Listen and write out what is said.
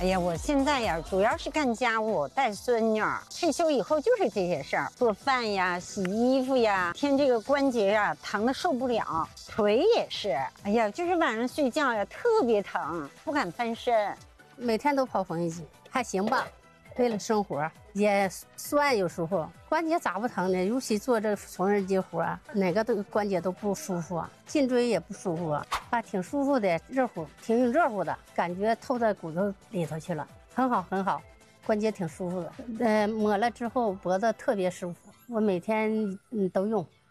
哎呀，我现在呀，主要是干家务，带孙女儿。退休以后就是这些事儿，做饭呀、洗衣服呀。天这个关节呀，疼得受不了，腿也是。哎呀，就是晚上睡觉呀，特别疼，不敢翻身。 每天都跑缝纫机，还行吧。为了生活也酸，有时候关节咋不疼呢？尤其做这缝纫机活，哪个关节都不舒服啊，颈椎也不舒服啊，挺舒服的，热乎，挺热乎的，感觉透在骨头里头去了，很好很好，关节挺舒服的。抹了之后脖子特别舒服，我每天都用。